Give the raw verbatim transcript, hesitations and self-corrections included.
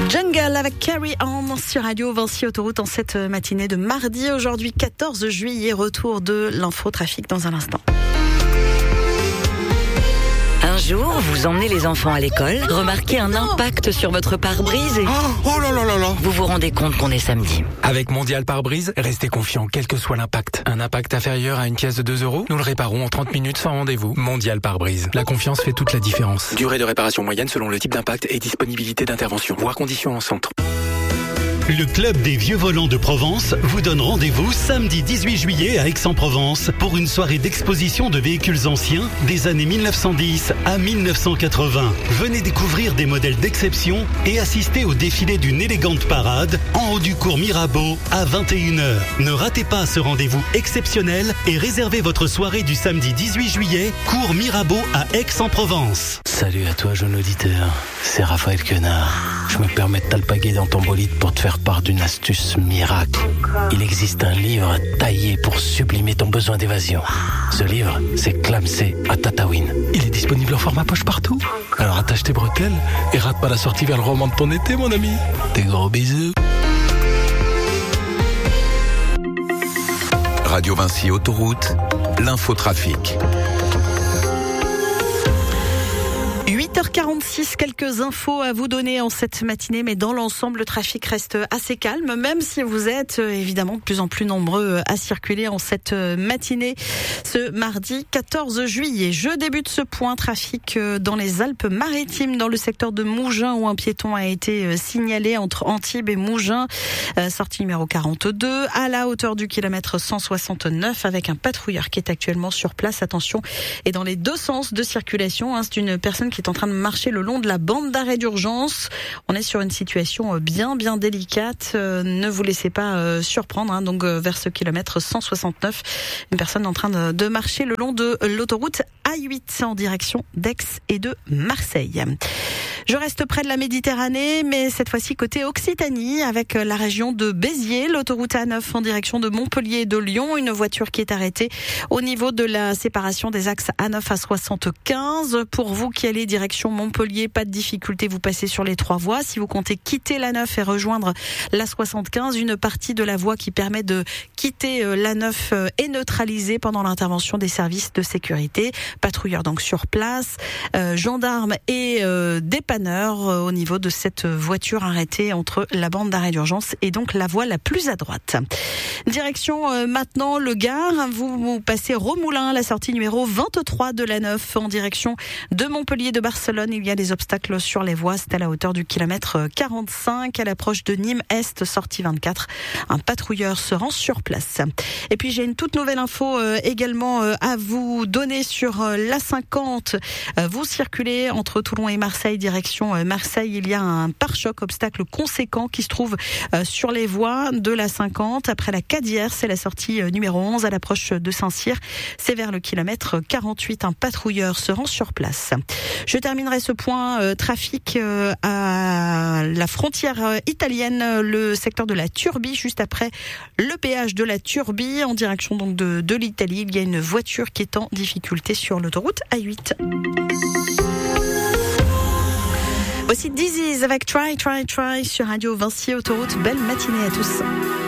Jungle avec Carry On sur Radio Vinci Autoroute en cette matinée de mardi, aujourd'hui quatorze juillet, retour de l'infotrafic dans un instant. Un jour, vous emmenez les enfants à l'école, remarquez un impact sur votre pare-brise et... Oh, oh là là là là Vous vous rendez compte qu'on est samedi. Avec Mondial Pare-Brise, restez confiant, quel que soit l'impact. Un impact inférieur à une pièce de deux euros, nous le réparons en trente minutes sans rendez-vous. Mondial Pare-Brise. La confiance fait toute la différence. Durée de réparation moyenne selon le type d'impact et disponibilité d'intervention. Voir conditions en centre. Le Club des Vieux Volants de Provence vous donne rendez-vous samedi dix-huit juillet à Aix-en-Provence pour une soirée d'exposition de véhicules anciens des années mille neuf cent dix à mille neuf cent quatre-vingts. Venez découvrir des modèles d'exception et assister au défilé d'une élégante parade en haut du cours Mirabeau à vingt et une heures. Ne ratez pas ce rendez-vous exceptionnel et réservez votre soirée du samedi dix-huit juillet, cours Mirabeau à Aix-en-Provence. Salut à toi, jeune auditeur. C'est Raphaël Quenard. Je me permets de t'alpaguer dans ton bolide pour te faire part d'une astuce miracle. Il existe un livre taillé pour sublimer ton besoin d'évasion. Ce livre, c'est Clamsé à Tataouine. Il est disponible en format poche partout. Alors attache tes bretelles et rate pas la sortie vers le roman de ton été, mon ami. Des gros bisous. Radio Vinci Autoroute, l'infotrafic. huit heures quarante-six, quelques infos à vous donner en cette matinée, mais dans l'ensemble, le trafic reste assez calme, même si vous êtes évidemment de plus en plus nombreux à circuler en cette matinée, ce mardi quatorze juillet. Je débute ce point trafic dans les Alpes-Maritimes, dans le secteur de Mougins, où un piéton a été signalé entre Antibes et Mougins, sortie numéro quarante-deux, à la hauteur du kilomètre cent soixante-neuf, avec un patrouilleur qui est actuellement sur place. Attention, et dans les deux sens de circulation, hein, c'est une personne qui est en train de marcher le long de la bande d'arrêt d'urgence. On est sur une situation bien bien délicate. Euh, ne vous laissez pas euh, surprendre. Hein, donc euh, vers ce kilomètre cent soixante-neuf, une personne en train de, de marcher le long de l'autoroute A huit en direction d'Aix et de Marseille. Je reste près de la Méditerranée, mais cette fois-ci côté Occitanie, avec la région de Béziers, l'autoroute A neuf en direction de Montpellier et de Lyon. Une voiture qui est arrêtée au niveau de la séparation des axes A neuf à soixante-quinze. Pour vous qui allez direction Montpellier, pas de difficulté, vous passez sur les trois voies. Si vous comptez quitter l'A neuf et rejoindre la soixante-quinze, une partie de la voie qui permet de quitter l'A neuf est neutralisée pendant l'intervention des services de sécurité. Patrouilleurs donc sur place, euh, gendarmes et euh, dépanneurs au niveau de cette voiture arrêtée entre la bande d'arrêt d'urgence et donc la voie la plus à droite. Direction euh, maintenant le Gard, vous, vous passez Romoulin, la sortie numéro vingt-trois de l'A neuf en direction de Montpellier, de Barcelone. Il y a des obstacles sur les voies, c'est à la hauteur du kilomètre quarante-cinq, à l'approche de Nîmes Est, sortie vingt-quatre. Un patrouilleur se rend sur place. Et puis j'ai une toute nouvelle info euh, également euh, à vous donner sur euh, l'A cinquante. Euh, vous circulez entre Toulon et Marseille, direction Marseille, il y a un pare-choc obstacle conséquent qui se trouve euh, sur les voies de l'A cinquante. Après la Cadière, c'est la sortie euh, numéro onze à l'approche de Saint-Cyr. C'est vers le kilomètre quarante-huit. Un patrouilleur se rend sur place. Je terminerai ce point euh, trafic euh, à la frontière euh, italienne, le secteur de la Turbie, juste après le péage de la Turbie, en direction donc de, de l'Italie. Il y a une voiture qui est en difficulté sur l'autoroute A huit. Voici Dizzy avec Try, Try, Try sur Radio Vinci Autoroute. Belle matinée à tous.